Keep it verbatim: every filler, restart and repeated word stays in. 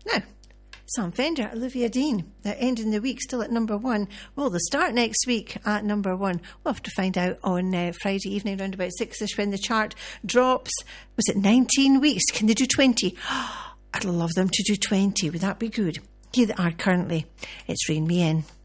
Now, Sam Fender, Olivia Dean, they're ending the week still at number one. Well, they'll start next week at number one. We'll have to find out on uh, Friday evening, around about six-ish, when the chart drops. Was it nineteen weeks? Can they do twenty? I'd love them to do twenty. Would that be good? Here they are currently. It's Rain Me In.